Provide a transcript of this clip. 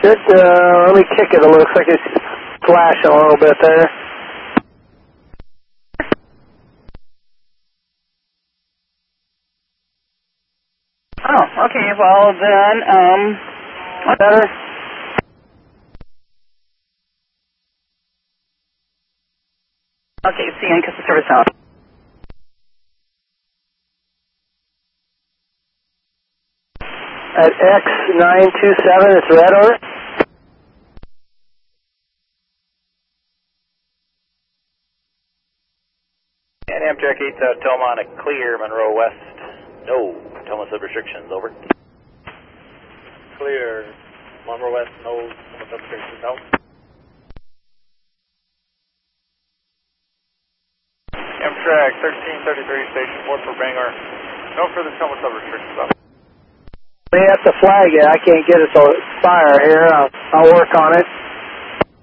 Let me kick it. It looks like it's flashing a little bit there. Oh, okay. Well, then, Better? okay, see you in customer service now. At X927, it's red over. And Amtrak 8 Telmont, clear, Monroe West. No, Telmont sub restrictions, over. Clear, Monroe West, no, Telmont sub restrictions, out. Amtrak 1333, station 4 for Bangor. No further Telmont sub restrictions, out. We have to flag it. I can't get it to fire here. I'll work on it.